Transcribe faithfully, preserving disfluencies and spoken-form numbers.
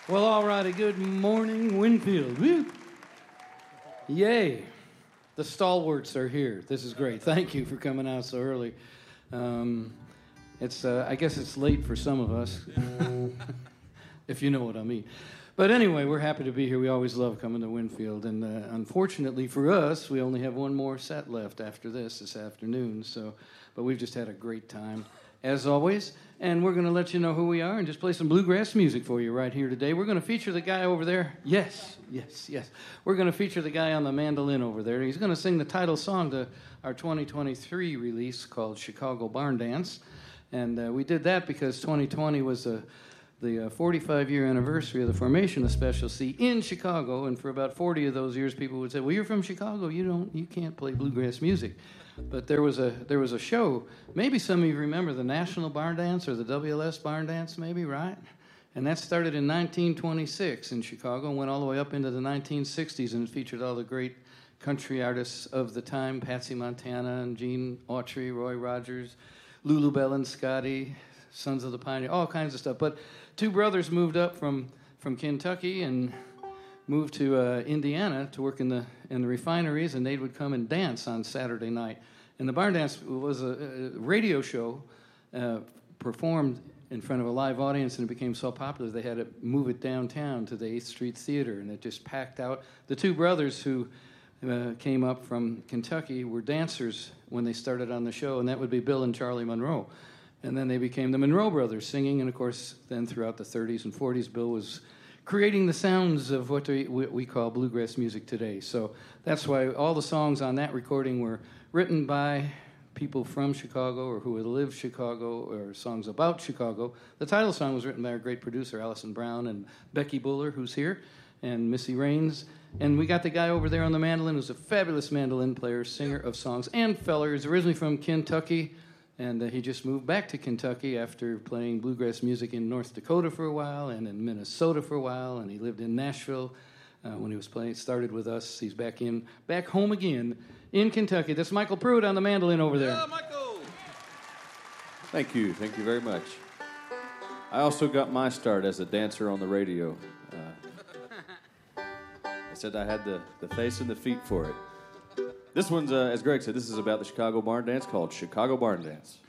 Well, all righty. Good morning, Winfield. Woo. Yay. The stalwarts are here. This is great. Thank you for coming out so early. Um, it's, uh, I guess it's late for some of us, if you know what I mean. But anyway, we're happy to be here. We always love coming to Winfield. And uh, unfortunately for us, we only have one more set left after this this afternoon. So, but we've just had a great time, as always. And we're going to let you know who we are and just play some bluegrass music for you right here today. We're going to feature the guy over there. Yes, yes, yes. We're going to feature the guy on the mandolin over there. He's going to sing the title song to our twenty twenty-three release called Chicago Barn Dance. And uh, we did that because twenty twenty was a the uh, forty-five year anniversary of the formation of Special C in Chicago, and for about forty of those years, people would say, "Well, you're from Chicago. You don't, you can't play bluegrass music." But there was a there was a show. Maybe some of you remember the National Barn Dance or the W L S Barn Dance, maybe, right? And that started in nineteen twenty-six in Chicago and went all the way up into the nineteen sixties, and it featured all the great country artists of the time: Patsy Montana and Gene Autry, Roy Rogers, Lulu Bell and Scotty, Sons of the Pioneer, all kinds of stuff. But two brothers moved up from, from Kentucky and moved to uh, Indiana to work in the in the refineries, and they would come and dance on Saturday night. And the barn dance was a, a radio show uh, performed in front of a live audience, and it became so popular they had to move it downtown to the eighth Street Theater, and it just packed out. The two brothers who uh, came up from Kentucky were dancers when they started on the show, and that would be Bill and Charlie Monroe. And then they became the Monroe Brothers singing, and of course, then throughout the thirties and forties, Bill was creating the sounds of what we, what we call bluegrass music today. So that's why all the songs on that recording were written by people from Chicago or who had lived Chicago, or songs about Chicago. The title song was written by our great producer, Allison Brown, and Becky Buller, who's here, and Missy Raines. And we got the guy over there on the mandolin who's a fabulous mandolin player, singer of songs, and feller. He's originally from Kentucky, and uh, he just moved back to Kentucky after playing bluegrass music in North Dakota for a while and in Minnesota for a while, and he lived in Nashville uh, when he was playing. Started with us. He's back in, back home again in Kentucky. That's Michael Pruitt on the mandolin over there. Yeah, Michael. Thank you. Thank you very much. I also got my start as a dancer on the radio. Uh, I said I had the, the face and the feet for it. This one's, uh, as Greg said, this is about the Chicago Barn Dance called Chicago Barn Dance.